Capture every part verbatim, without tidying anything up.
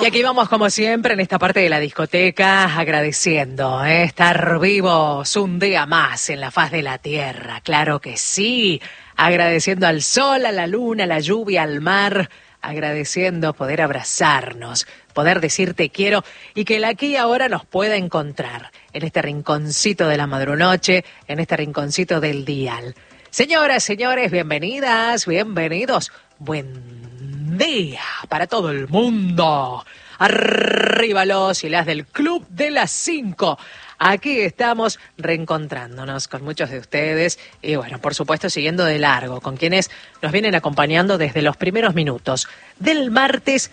Y aquí vamos como siempre en esta parte de la discoteca agradeciendo ¿eh? estar vivos un día más en la faz de la tierra, claro que sí, agradeciendo al sol, a la luna, a la lluvia, al mar, agradeciendo poder abrazarnos, poder decir te quiero y que el aquí y ahora nos pueda encontrar en este rinconcito de la madrunoche, en este rinconcito del dial. Señoras, señores, bienvenidas, bienvenidos, buen día para todo el mundo. Arriba los y las del Club de las Cinco. Aquí estamos reencontrándonos con muchos de ustedes y bueno, por supuesto siguiendo de largo con quienes nos vienen acompañando desde los primeros minutos del martes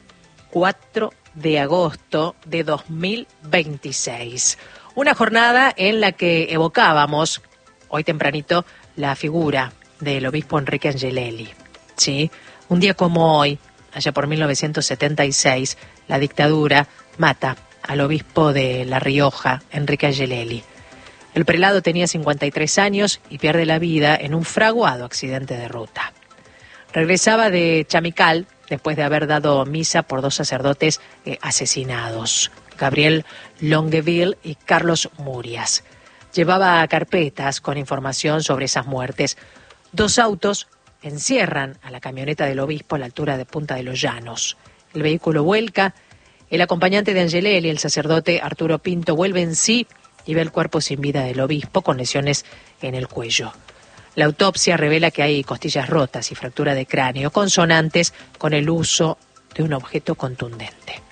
cuatro de agosto de dos mil veintiséis. Una jornada en la que evocábamos hoy tempranito la figura del obispo Enrique Angelelli, ¿sí? Un día como hoy, allá por mil novecientos setenta y seis, la dictadura mata al obispo de La Rioja, Enrique Angelelli. El prelado tenía cincuenta y tres años y pierde la vida en un fraguado accidente de ruta. Regresaba de Chamical después de haber dado misa por dos sacerdotes eh, asesinados, Gabriel Longueville y Carlos Murias. Llevaba carpetas con información sobre esas muertes. Dos autos encierran a la camioneta del obispo a la altura de Punta de los Llanos. El vehículo vuelca, el acompañante de Angelelli, el sacerdote Arturo Pinto, vuelve en sí y ve el cuerpo sin vida del obispo con lesiones en el cuello. La autopsia revela que hay costillas rotas y fractura de cráneo, consonantes con el uso de un objeto contundente.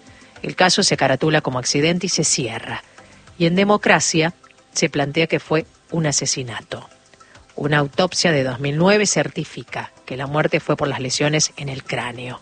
El caso se caratula como accidente y se cierra. Y en democracia se plantea que fue un asesinato. Una autopsia de dos mil nueve certifica que la muerte fue por las lesiones en el cráneo.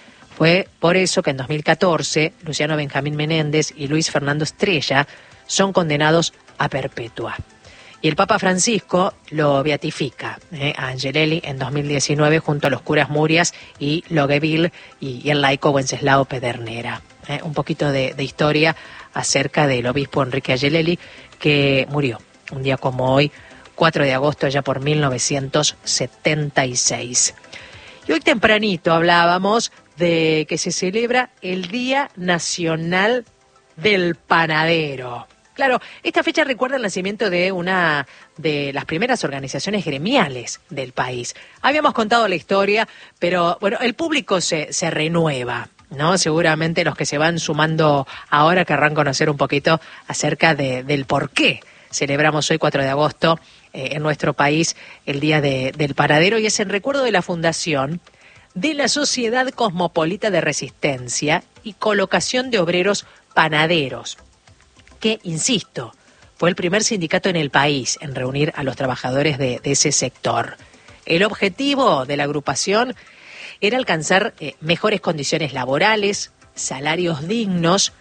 Fue por eso que en dos mil catorce Luciano Benjamín Menéndez y Luis Fernando Estrella son condenados a perpetua. Y el Papa Francisco lo beatifica eh, a Angelelli en dos mil diecinueve junto a los curas Murias y Longueville y, y el laico Wenceslao Pedernera. Eh, un poquito de, de historia acerca del obispo Enrique Angelelli que murió un día como hoy, cuatro de agosto, ya por mil novecientos setenta y seis. Y hoy tempranito hablábamos de que se celebra el Día Nacional del Panadero. Claro, esta fecha recuerda el nacimiento de una de las primeras organizaciones gremiales del país. Habíamos contado la historia, pero bueno, el público se, se renueva, ¿no? Seguramente los que se van sumando ahora querrán conocer un poquito acerca de, del por qué celebramos hoy, cuatro de agosto, eh, en nuestro país, el Día de, del Panadero, y es en recuerdo de la fundación de la Sociedad Cosmopolita de Resistencia y Colocación de Obreros Panaderos, que, insisto, fue el primer sindicato en el país en reunir a los trabajadores de, de ese sector. El objetivo de la agrupación era alcanzar eh, mejores condiciones laborales, salarios dignos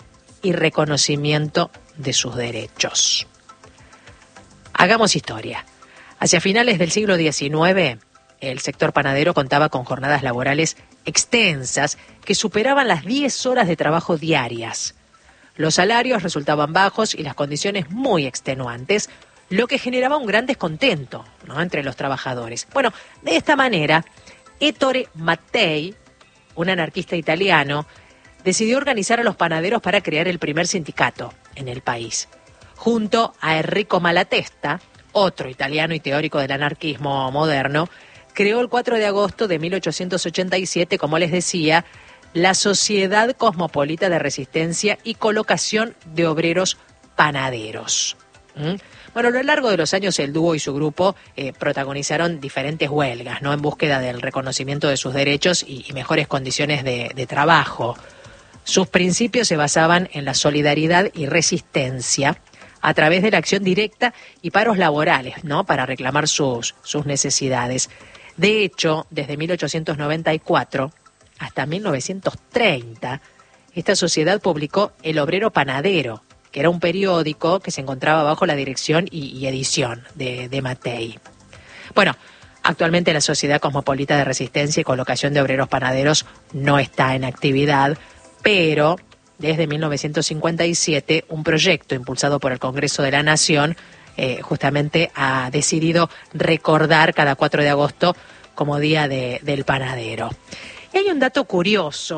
y reconocimiento de sus derechos. Hagamos historia. Hacia finales del siglo diecinueve, el sector panadero contaba con jornadas laborales extensas que superaban las diez horas de trabajo diarias. Los salarios resultaban bajos y las condiciones muy extenuantes, lo que generaba un gran descontento, ¿no?, entre los trabajadores. Bueno, de esta manera, Ettore Mattei, un anarquista italiano, decidió organizar a los panaderos para crear el primer sindicato en el país. Junto a Enrico Malatesta, otro italiano y teórico del anarquismo moderno, creó el cuatro de agosto de mil ochocientos ochenta y siete, como les decía, la Sociedad Cosmopolita de Resistencia y Colocación de Obreros Panaderos. ¿Mm? Bueno, a lo largo de los años el dúo y su grupo eh, protagonizaron diferentes huelgas, ¿no?, en búsqueda del reconocimiento de sus derechos y, y mejores condiciones de, de trabajo. Sus principios se basaban en la solidaridad y resistencia a través de la acción directa y paros laborales, ¿no?, para reclamar sus, sus necesidades. De hecho, desde mil ochocientos noventa y cuatro hasta mil novecientos treinta, esta sociedad publicó El Obrero Panadero, que era un periódico que se encontraba bajo la dirección y, y edición de, de Mattei. Bueno, actualmente la Sociedad Cosmopolita de Resistencia y Colocación de Obreros Panaderos no está en actividad, pero desde mil novecientos cincuenta y siete un proyecto impulsado por el Congreso de la Nación eh, justamente ha decidido recordar cada cuatro de agosto como Día de, del Panadero. Y hay un dato curioso que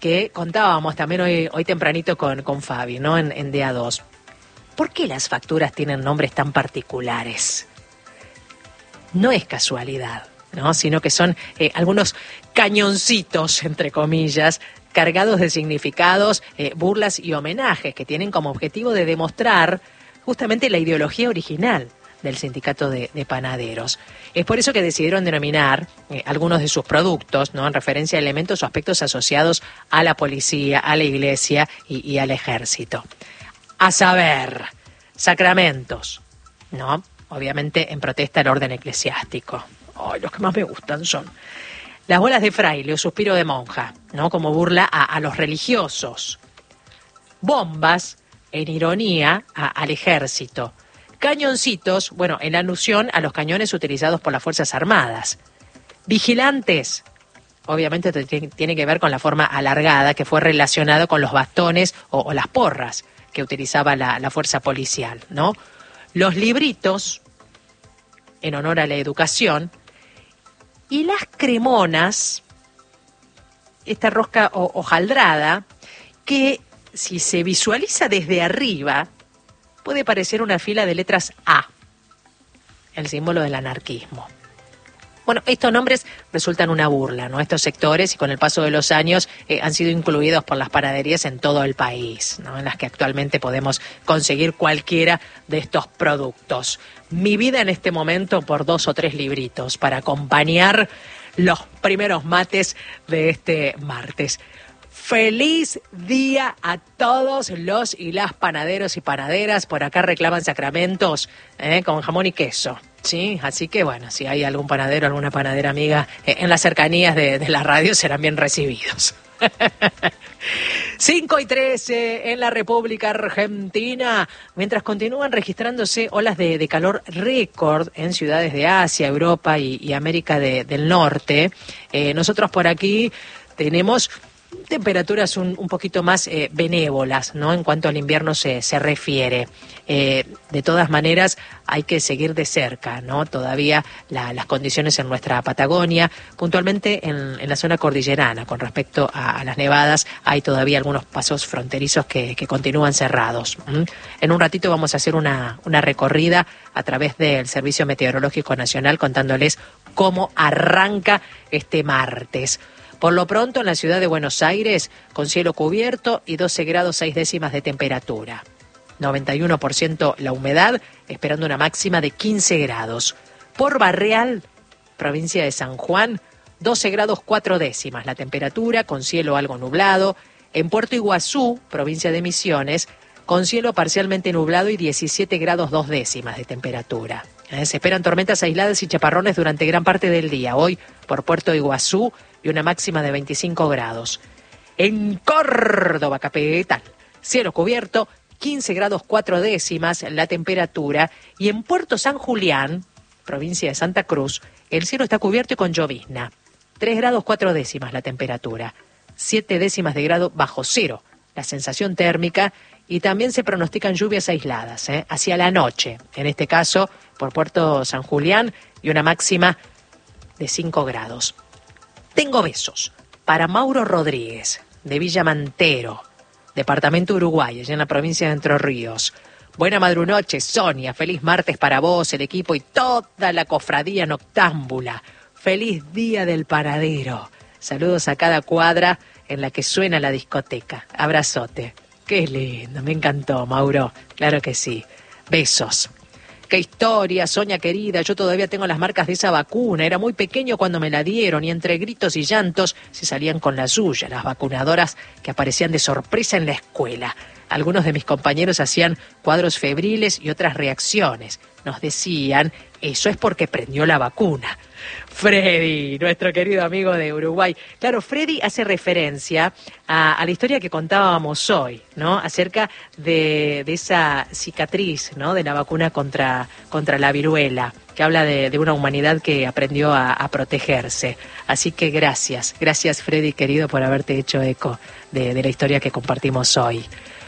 que contábamos también hoy, hoy tempranito con, con Fabi, ¿no? En, en D A dos. ¿Por qué las facturas tienen nombres tan particulares? No es casualidad, ¿no? Sino que son eh, algunos cañoncitos, entre comillas, cargados de significados, eh, burlas y homenajes que tienen como objetivo de demostrar justamente la ideología original del sindicato de, de panaderos. Es por eso que decidieron denominar eh, algunos de sus productos, ¿no? En referencia a elementos o aspectos asociados a la policía, a la iglesia y, y al ejército. A saber, sacramentos, ¿no? Obviamente en protesta al orden eclesiástico. Ay, los que más me gustan son las bolas de fraile o suspiro de monja, ¿no? Como burla a, a los religiosos. Bombas, en ironía, a, al ejército. Cañoncitos, bueno, en alusión a los cañones utilizados por las Fuerzas Armadas. Vigilantes, obviamente tiene que ver con la forma alargada que fue relacionado con los bastones o, o las porras que utilizaba la, la fuerza policial, ¿no? Los libritos, en honor a la educación, y las cremonas, esta rosca o, hojaldrada, que si se visualiza desde arriba, puede parecer una fila de letras A, el símbolo del anarquismo. Bueno, estos nombres resultan una burla, ¿no? Estos sectores, y con el paso de los años, eh, han sido incluidos por las panaderías en todo el país, ¿no? En las que actualmente podemos conseguir cualquiera de estos productos. Mi vida en este momento por dos o tres libritos para acompañar los primeros mates de este martes. Feliz día a todos los y las panaderos y panaderas. Por acá reclaman sacramentos eh, con jamón y queso. Sí, así que bueno, si hay algún panadero, alguna panadera amiga eh, en las cercanías de, de la radio, serán bien recibidos. cinco y trece en la República Argentina, mientras continúan registrándose olas de, de calor récord en ciudades de Asia, Europa y, y América de, del Norte. Eh, nosotros por aquí tenemos temperaturas un, un poquito más eh, benévolas, ¿no? En cuanto al invierno se, se refiere. Eh, de todas maneras, hay que seguir de cerca, ¿no? Todavía la, las condiciones en nuestra Patagonia, puntualmente en, en la zona cordillerana, con respecto a, a las nevadas, hay todavía algunos pasos fronterizos que, que continúan cerrados. ¿Mm? En un ratito vamos a hacer una, una recorrida a través del Servicio Meteorológico Nacional contándoles cómo arranca este martes. Por lo pronto, en la ciudad de Buenos Aires, con cielo cubierto y doce grados seis décimas de temperatura. noventa y uno por ciento la humedad, esperando una máxima de quince grados. Por Barreal, provincia de San Juan, doce grados cuatro décimas la temperatura, con cielo algo nublado. En Puerto Iguazú, provincia de Misiones, con cielo parcialmente nublado y diecisiete grados dos décimas de temperatura. Eh, se esperan tormentas aisladas y chaparrones durante gran parte del día. Hoy, por Puerto Iguazú, y una máxima de veinticinco grados. En Córdoba capital, cielo cubierto, quince grados cuatro décimas la temperatura. Y en Puerto San Julián, provincia de Santa Cruz, el cielo está cubierto y con llovizna. tres grados cuatro décimas la temperatura. siete décimas de grado bajo cero la sensación térmica. Y también se pronostican lluvias aisladas, ¿eh? hacia la noche. En este caso, por Puerto San Julián, y una máxima de cinco grados. Tengo besos para Mauro Rodríguez, de Villa Mantero, departamento Uruguay, allá en la provincia de Entre Ríos. Buena madrunoche, Sonia. Feliz martes para vos, el equipo y toda la cofradía noctámbula. Feliz día del panadero. Saludos a cada cuadra en la que suena la discoteca. Abrazote. Qué lindo, me encantó, Mauro. Claro que sí. Besos. Qué historia, Sonia querida, yo todavía tengo las marcas de esa vacuna, era muy pequeño cuando me la dieron y entre gritos y llantos se salían con la suya, las vacunadoras que aparecían de sorpresa en la escuela. Algunos de mis compañeros hacían cuadros febriles y otras reacciones. Nos decían, eso es porque prendió la vacuna. Freddy, nuestro querido amigo de Uruguay. Claro, Freddy hace referencia a, a la historia que contábamos hoy, ¿no? Acerca de, de esa cicatriz, ¿no? De la vacuna contra, contra la viruela, que habla de, de una humanidad que aprendió a, a protegerse. Así que gracias, gracias Freddy, querido, por haberte hecho eco de, de la historia que compartimos hoy.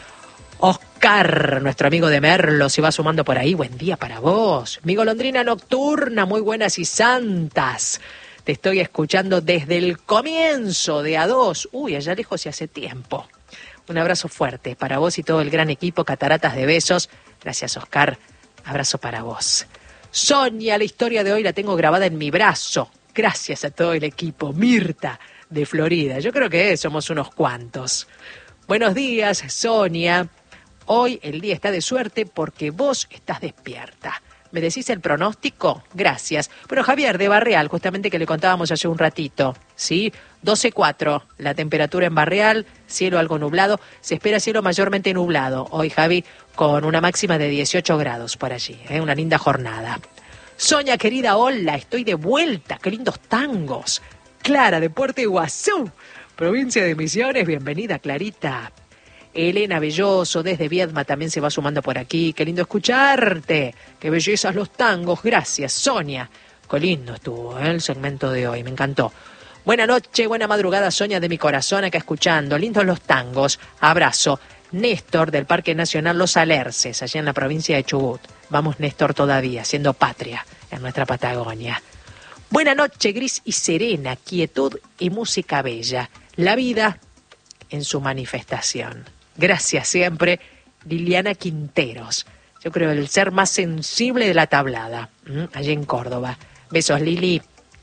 Oscar, nuestro amigo de Merlo, se va sumando por ahí. Buen día para vos. Mi golondrina nocturna, muy buenas y santas. Te estoy escuchando desde el comienzo de A dos. Uy, allá lejos y hace tiempo. Un abrazo fuerte para vos y todo el gran equipo, cataratas de besos. Gracias, Oscar. Abrazo para vos. Sonia, la historia de hoy la tengo grabada en mi brazo. Gracias a todo el equipo. Mirta, de Florida. Yo creo que somos unos cuantos. Buenos días, Sonia. Hoy el día está de suerte porque vos estás despierta. ¿Me decís el pronóstico? Gracias. Bueno, Javier de Barreal, justamente que le contábamos hace un ratito, ¿sí? doce cuatro, la temperatura en Barreal, cielo algo nublado. Se espera cielo mayormente nublado hoy, Javi, con una máxima de dieciocho grados por allí, ¿eh? Una linda jornada. Sonia, querida, hola, estoy de vuelta. Qué lindos tangos. Clara, de Puerto Iguazú, provincia de Misiones. Bienvenida, Clarita. Elena Belloso, desde Viedma, también se va sumando por aquí. Qué lindo escucharte. Qué bellezas los tangos. Gracias, Sonia. Qué lindo estuvo, ¿eh? El segmento de hoy. Me encantó. Buena noche, buena madrugada, Sonia, de mi corazón, acá escuchando. Lindos los tangos. Abrazo. Néstor, del Parque Nacional Los Alerces, allá en la provincia de Chubut. Vamos, Néstor, todavía, siendo patria en nuestra Patagonia. Buena noche, gris y serena, quietud y música bella. La vida en su manifestación. Gracias siempre, Liliana Quinteros. Yo creo el ser más sensible de la tablada, ¿m? Allí en Córdoba. Besos, Lili.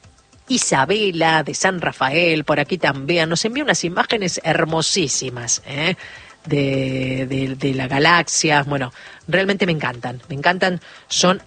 Isabela, de San Rafael, por aquí también. Nos envía unas imágenes hermosísimas, ¿eh? de, de, de la galaxia. Bueno, realmente me encantan. Me encantan. Son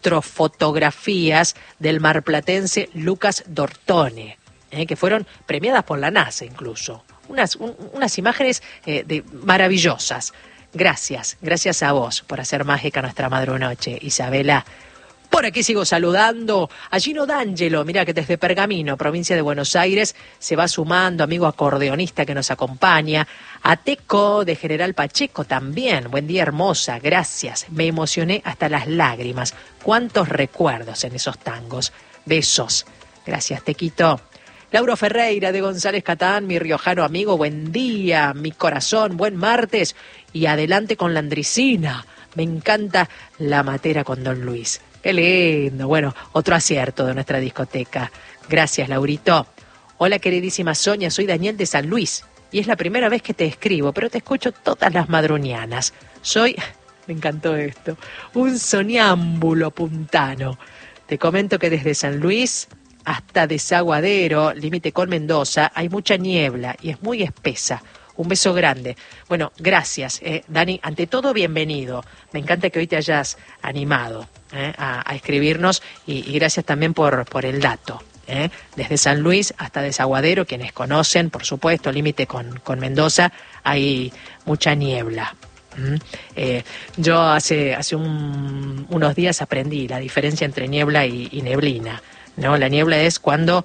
astrofotografías del marplatense Lucas Dortone, ¿eh? Que fueron premiadas por la NASA incluso. Unas, un, unas imágenes eh, de, maravillosas. Gracias, gracias a vos por hacer mágica nuestra madrunoche, Isabela. Por aquí sigo saludando a Gino D'Angelo, mira que desde Pergamino, provincia de Buenos Aires, se va sumando, amigo acordeonista que nos acompaña. A Teco de General Pacheco también, buen día hermosa, gracias. Me emocioné hasta las lágrimas. Cuántos recuerdos en esos tangos. Besos. Gracias, Tequito. Lauro Ferreira de González Catán, mi riojano amigo, buen día, mi corazón, buen martes y adelante con la Andricina. Me encanta la matera con Don Luis. Qué lindo. Bueno, otro acierto de nuestra discoteca. Gracias, Laurito. Hola, queridísima Sonia, soy Daniel de San Luis y es la primera vez que te escribo, pero te escucho todas las madrunianas. Soy, me encantó esto, un soñámbulo puntano. Te comento que desde San Luis hasta Desaguadero, límite con Mendoza, hay mucha niebla y es muy espesa. Un beso grande. Bueno, gracias, eh, Dani. Ante todo, bienvenido. Me encanta que hoy te hayas animado eh, a, a escribirnos y, y gracias también por, por el dato. Eh. Desde San Luis hasta Desaguadero, quienes conocen, por supuesto, límite con, con Mendoza, hay mucha niebla. ¿Mm? Eh, yo hace, hace un, unos días aprendí la diferencia entre niebla y, y neblina. No, la niebla es cuando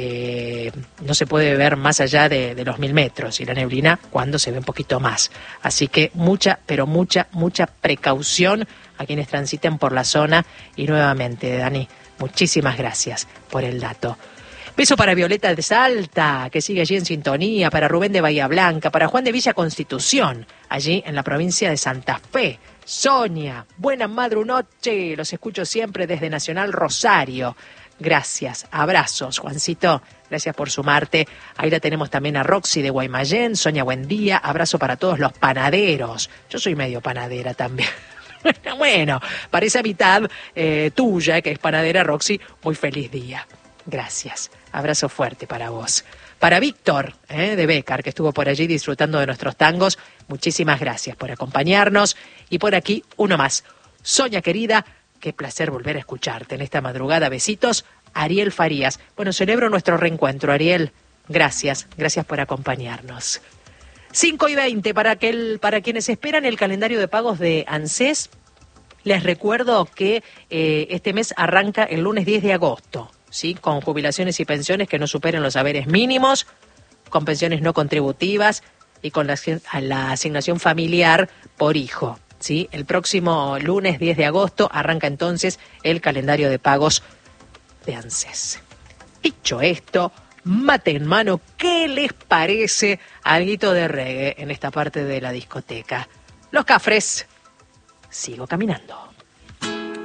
eh, no se puede ver más allá de, de los mil metros y la neblina cuando se ve un poquito más. Así que mucha, pero mucha, mucha precaución a quienes transiten por la zona. Y nuevamente, Dani, muchísimas gracias por el dato. Beso para Violeta de Salta, que sigue allí en sintonía, para Rubén de Bahía Blanca, para Juan de Villa Constitución, allí en la provincia de Santa Fe. Sonia, buena madrunoche, los escucho siempre desde Nacional Rosario. Gracias, abrazos, Juancito, gracias por sumarte. Ahí la tenemos también a Roxy de Guaymallén. Sonia, buen día, abrazo para todos los panaderos. Yo soy medio panadera también. Bueno, bueno, para esa mitad eh, tuya, que es panadera, Roxy, muy feliz día. Gracias, abrazo fuerte para vos. Para Víctor, eh, de Bécar, que estuvo por allí disfrutando de nuestros tangos, muchísimas gracias por acompañarnos. Y por aquí, uno más. Sonia, querida, qué placer volver a escucharte en esta madrugada. Besitos, Ariel Farías. Bueno, celebro nuestro reencuentro, Ariel. Gracias, gracias por acompañarnos. cinco y veinte, para, aquel, para quienes esperan el calendario de pagos de ANSES, les recuerdo que eh, este mes arranca el lunes diez de agosto, ¿sí? Con jubilaciones y pensiones que no superen los haberes mínimos, con pensiones no contributivas y con la, la asignación familiar por hijo. ¿Sí? El próximo lunes diez de agosto arranca entonces el calendario de pagos de ANSES. Dicho esto, mate en mano, ¿qué les parece alguito de reggae en esta parte de la discoteca? Los Cafres, sigo caminando.